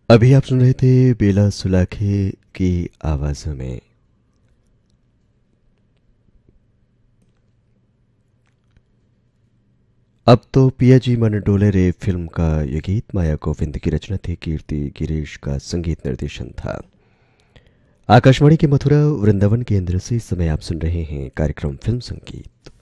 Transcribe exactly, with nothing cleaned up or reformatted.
अभी आप सुन रहे थे बेला सुलाखे की आवाज़ में। अब तो पिया जी मन डोले रे फिल्म का ये गीत माया गोविंद की रचना थी, कीर्ति गिरीश का संगीत निर्देशन था। आकाशवाणी के मथुरा वृंदावन केंद्र से इस समय आप सुन रहे हैं कार्यक्रम फिल्म संगीत।